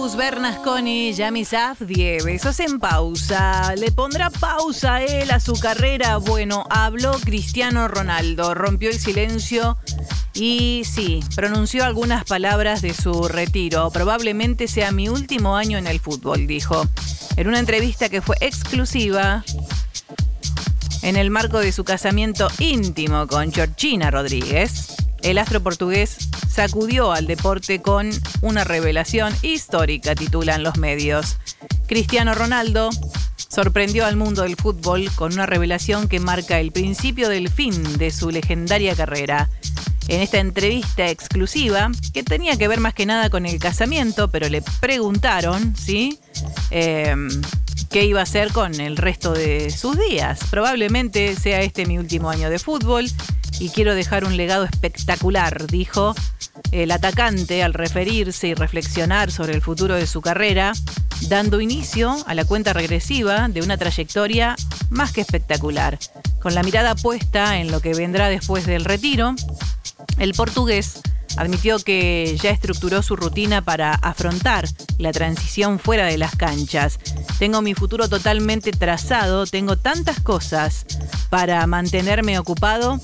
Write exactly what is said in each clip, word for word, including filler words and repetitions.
Agus Bernasconi, Yami Safdie, besos en pausa. ¿Le pondrá pausa él a su carrera? Bueno, habló Cristiano Ronaldo, rompió el silencio y sí, pronunció algunas palabras de su retiro. Probablemente sea mi último año en el fútbol, dijo. En una entrevista que fue exclusiva en el marco de su casamiento íntimo con Georgina Rodríguez, el astro portugués sacudió al deporte con una revelación histórica, titulan los medios. Cristiano Ronaldo sorprendió al mundo del fútbol con una revelación que marca el principio del fin de su legendaria carrera. En esta entrevista exclusiva, que tenía que ver más que nada con el casamiento, pero le preguntaron, ¿sí? Eh, ¿Qué iba a hacer con el resto de sus días? Probablemente sea este mi último año de fútbol y quiero dejar un legado espectacular, dijo el atacante al referirse y reflexionar sobre el futuro de su carrera, dando inicio a la cuenta regresiva de una trayectoria más que espectacular. Con la mirada puesta en lo que vendrá después del retiro, el portugués admitió que ya estructuró su rutina para afrontar la transición fuera de las canchas. Tengo mi futuro totalmente trazado, tengo tantas cosas para mantenerme ocupado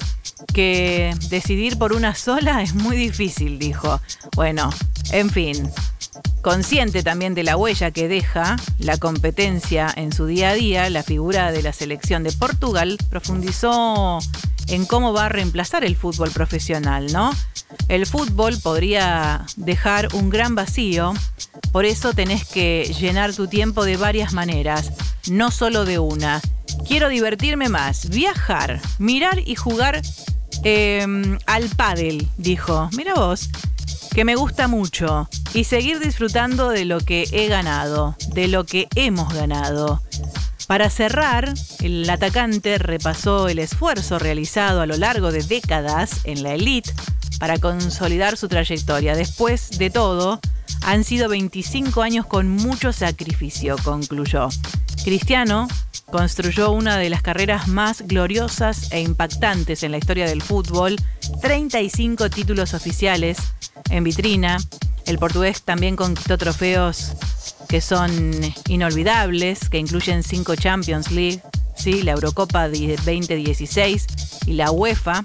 que decidir por una sola es muy difícil, dijo. Bueno, en fin, consciente también de la huella que deja la competencia en su día a día, la figura de la selección de Portugal profundizó en cómo va a reemplazar el fútbol profesional, ¿no? El fútbol podría dejar un gran vacío, por eso tenés que llenar tu tiempo de varias maneras, no solo de una. Quiero divertirme más, viajar, mirar y jugar eh, al pádel, dijo. Mira vos, que me gusta mucho, y seguir disfrutando de lo que he ganado, de lo que hemos ganado. Para cerrar, el atacante repasó el esfuerzo realizado a lo largo de décadas en la elite para consolidar su trayectoria. Después de todo, han sido veinticinco años con mucho sacrificio, concluyó. Cristiano construyó una de las carreras más gloriosas e impactantes en la historia del fútbol, treinta y cinco títulos oficiales en vitrina. El portugués también conquistó trofeos que son inolvidables, que incluyen cinco Champions League, ¿sí? La Eurocopa veinte dieciséis y la UEFA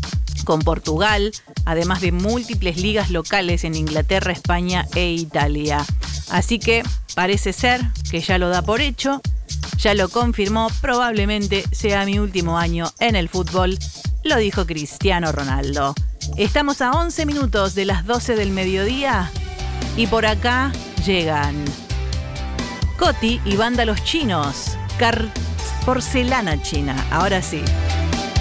con Portugal, además de múltiples ligas locales en Inglaterra, España e Italia. Así que parece ser que ya lo da por hecho, ya lo confirmó, probablemente sea mi último año en el fútbol, lo dijo Cristiano Ronaldo. Estamos a once minutos de las doce del mediodía y por acá llegan Coti y Banda Los Chinos, Car- Porcelana China. Ahora sí.